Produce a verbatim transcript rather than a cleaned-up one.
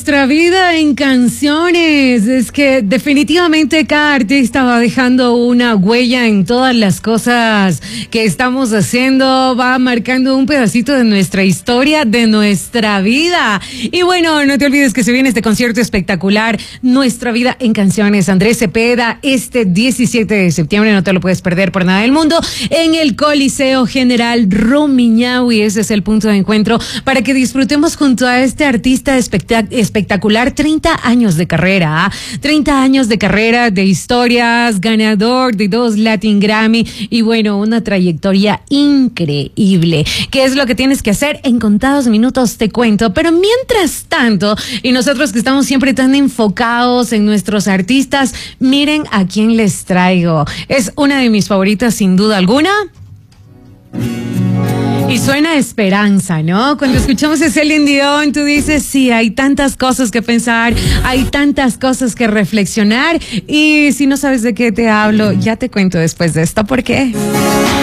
Nuestra vida en canciones. Es que definitivamente cada artista va dejando una huella en todas las cosas que estamos haciendo, va marcando un pedacito de nuestra historia, de nuestra vida. Y bueno, no te olvides que se viene este concierto espectacular, Nuestra vida en canciones. Andrés Cepeda, este diecisiete de septiembre, no te lo puedes perder por nada del mundo, en el Coliseo General Rumiñahui. Ese es el punto de encuentro para que disfrutemos junto a este artista espectac- espectacular. treinta años de carrera, ¿eh? treinta años de carrera, de historias, ganador de dos Latin Grammy y bueno, una trayectoria increíble. ¿Qué es lo que tienes que hacer? En contados minutos te cuento, pero mientras tanto, y nosotros que estamos siempre tan enfocados en nuestros artistas, miren a quién les traigo. Es una de mis favoritas sin duda alguna. Y suena a esperanza, ¿no? Cuando escuchamos a Celine Dion, tú dices, sí, hay tantas cosas que pensar, hay tantas cosas que reflexionar. Y si no sabes de qué te hablo, ya te cuento después de esto. ¿Por qué?